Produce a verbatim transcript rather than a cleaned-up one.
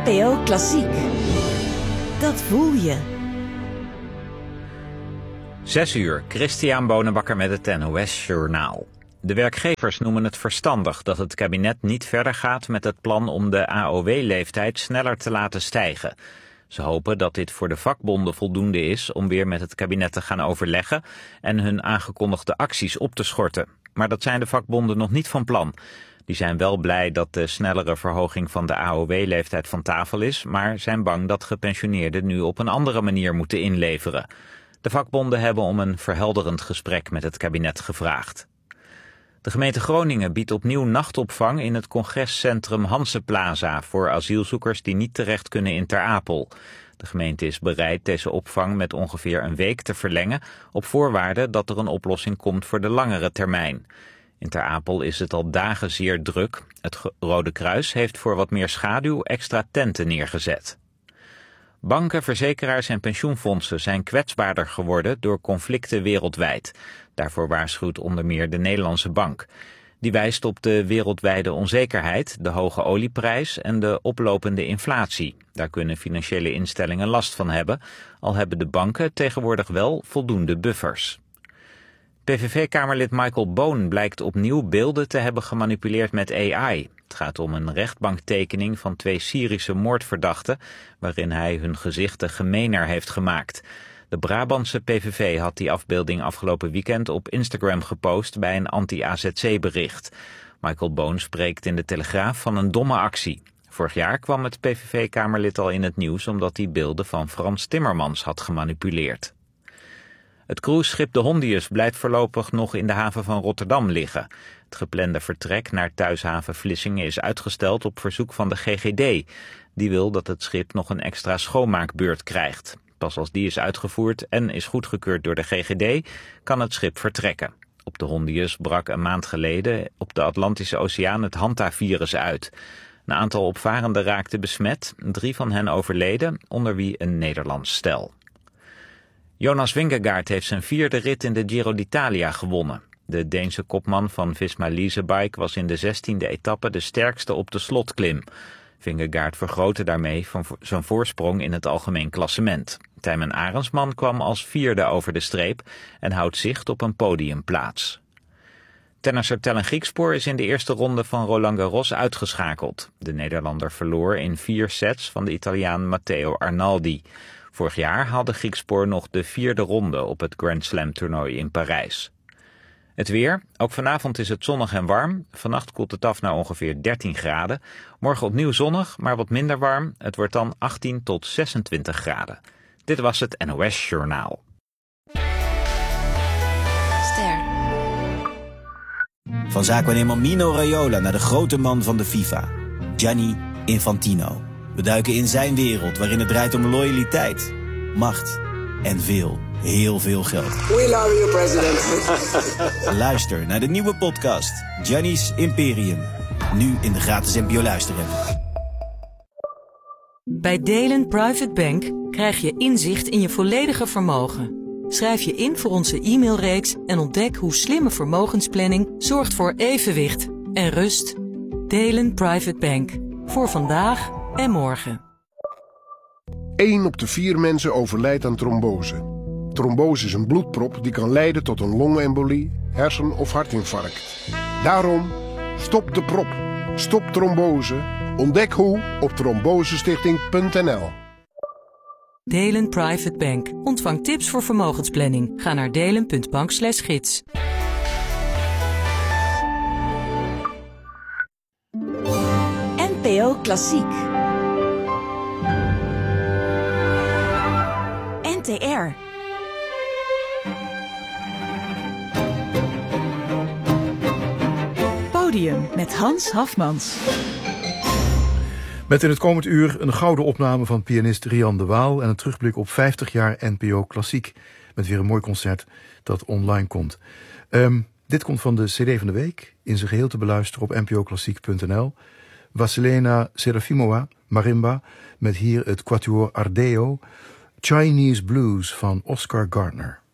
N P O Klassiek. Dat voel je. Zes uur, Christian Bonenbakker met het N O S-journaal. De werkgevers noemen het verstandig dat het kabinet niet verder gaat met het plan om de A O W-leeftijd sneller te laten stijgen. Ze hopen dat dit voor de vakbonden voldoende is om weer met het kabinet te gaan overleggen en hun aangekondigde acties op te schorten. Maar dat zijn de vakbonden nog niet van plan. Die zijn wel blij dat de snellere verhoging van de A O W-leeftijd van tafel is, maar zijn bang dat gepensioneerden nu op een andere manier moeten inleveren. De vakbonden hebben om een verhelderend gesprek met het kabinet gevraagd. De gemeente Groningen biedt opnieuw nachtopvang in het congrescentrum Hanseplaza voor asielzoekers die niet terecht kunnen in Ter Apel. De gemeente is bereid deze opvang met ongeveer een week te verlengen op voorwaarde dat er een oplossing komt voor de langere termijn. In Ter Apel is het al dagen zeer druk. Het Rode Kruis heeft voor wat meer schaduw extra tenten neergezet. Banken, verzekeraars en pensioenfondsen zijn kwetsbaarder geworden door conflicten wereldwijd. Daarvoor waarschuwt onder meer de Nederlandse Bank. Die wijst op de wereldwijde onzekerheid, de hoge olieprijs en de oplopende inflatie. Daar kunnen financiële instellingen last van hebben, al hebben de banken tegenwoordig wel voldoende buffers. P V V-kamerlid Michael Boon blijkt opnieuw beelden te hebben gemanipuleerd met A I. Het gaat om een rechtbanktekening van twee Syrische moordverdachten, waarin hij hun gezichten gemener heeft gemaakt. De Brabantse P V V had die afbeelding afgelopen weekend op Instagram gepost bij een anti-A Z C-bericht. Michael Boon spreekt in de Telegraaf van een domme actie. Vorig jaar kwam het P V V-kamerlid al in het nieuws omdat hij beelden van Frans Timmermans had gemanipuleerd. Het cruiseschip de Hondius blijft voorlopig nog in de haven van Rotterdam liggen. Het geplande vertrek naar thuishaven Vlissingen is uitgesteld op verzoek van de G G D. Die wil dat het schip nog een extra schoonmaakbeurt krijgt. Pas als die is uitgevoerd en is goedgekeurd door de G G D, kan het schip vertrekken. Op de Hondius brak een maand geleden op de Atlantische Oceaan het hantavirus uit. Een aantal opvarenden raakten besmet, drie van hen overleden, onder wie een Nederlands stel. Jonas Vingegaard heeft zijn vierde rit in de Giro d'Italia gewonnen. De Deense kopman van Visma Leasebike was in de zestiende etappe de sterkste op de slotklim. Vingegaard vergrootte daarmee van zijn voorsprong in het algemeen klassement. Tijmen Arendsman kwam als vierde over de streep en houdt zicht op een podiumplaats. Tennisser Tellen Griekspoor is in de eerste ronde van Roland Garros uitgeschakeld. De Nederlander verloor in vier sets van de Italiaan Matteo Arnaldi. Vorig jaar haalde Griekspoor nog de vierde ronde op het Grand Slam toernooi in Parijs. Het weer. Ook vanavond is het zonnig en warm. Vannacht koelt het af naar ongeveer dertien graden. Morgen opnieuw zonnig, maar wat minder warm. Het wordt dan achttien tot zesentwintig graden. Dit was het N O S-journaal. Ster. Van zaakwaarnemer Mino Raiola naar de grote man van de FIFA, Gianni Infantino. We duiken in zijn wereld waarin het draait om loyaliteit, macht en veel, heel veel geld. We love you, president. Luister naar de nieuwe podcast Gianni's Imperium. Nu in de gratis N P O Luister-app. Bij Delen Private Bank krijg je inzicht in je volledige vermogen. Schrijf je in voor onze e-mailreeks en ontdek hoe slimme vermogensplanning zorgt voor evenwicht en rust. Delen Private Bank. Voor vandaag en morgen. één op de vier mensen overlijdt aan trombose. Trombose is een bloedprop die kan leiden tot een longembolie, hersen- of hartinfarct. Daarom, stop de prop. Stop trombose. Ontdek hoe op trombosestichting punt n l. Delen Private Bank. Ontvang tips voor vermogensplanning. Ga naar delen punt bank slash gids. N P O Klassiek. N T R. Podium met Hans Hafmans. Met in het komend uur een gouden opname van pianist Rian de Waal en een terugblik op vijftig jaar N P O Klassiek. Met weer een mooi concert dat online komt. Um, dit komt van de C D van de week, in zijn geheel te beluisteren op n p o klassiek punt n l. Vasilena Serafimova, marimba, met hier het Quatuor Ardeo, Chinese Blues van Oscar Gardner.